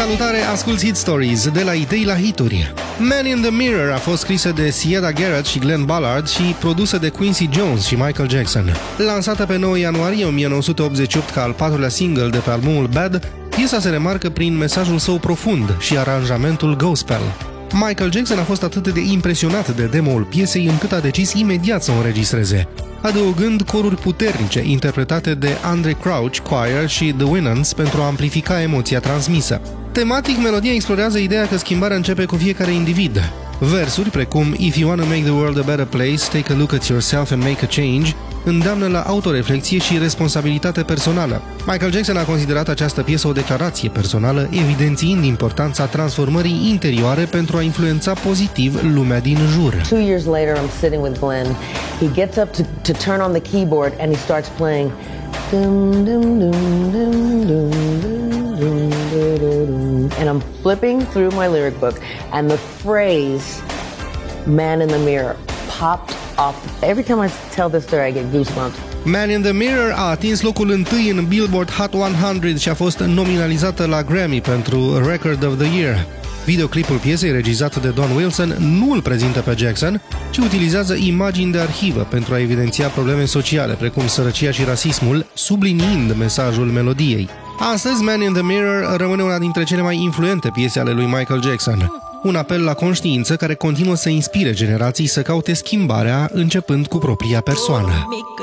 Salutare, asculți Hit Stories, de la idei la hituri. Man in the Mirror a fost scrisă de Siedah Garrett și Glenn Ballard și produsă de Quincy Jones și Michael Jackson. Lansată pe 9 ianuarie 1988 ca al patrulea single de pe albumul Bad, piesa se remarcă prin mesajul său profund și aranjamentul gospel. Michael Jackson a fost atât de impresionat de demo-ul piesei încât a decis imediat să o înregistreze, adăugând coruri puternice interpretate de Andre Crouch Choir și The Winans pentru a amplifica emoția transmisă. Tematic, melodia explorează ideea că schimbarea începe cu fiecare individ. Versuri precum If you wanna make the world a better place, take a look at yourself and make a change îndeamnă la autoreflexie și responsabilitate personală. Michael Jackson a considerat această piesă o declarație personală, evidențiind importanța transformării interioare pentru a influența pozitiv lumea din jur. 2 years later, I'm sitting with Glenn. He gets up to turn on the keyboard and he starts playing. Dum, dum, dum, dum, dum, dum, dum, dum. And I'm flipping through my lyric book, and the phrase "man in the mirror" popped off. Every time I tell this story, I get goosebumps. Man in the Mirror a atins locul 1 în Billboard Hot 100 și a fost nominalizată la Grammy pentru Record of the Year. Videoclipul piesei, regizat de Don Wilson, nu îl prezintă pe Jackson, ci utilizează imagini de arhivă pentru a evidenția probleme sociale, precum sărăcia și rasismul, subliniind mesajul melodiei. Astăzi, Man in the Mirror rămâne una dintre cele mai influente piese ale lui Michael Jackson. Un apel la conștiință care continuă să inspire generații să caute schimbarea, începând cu propria persoană.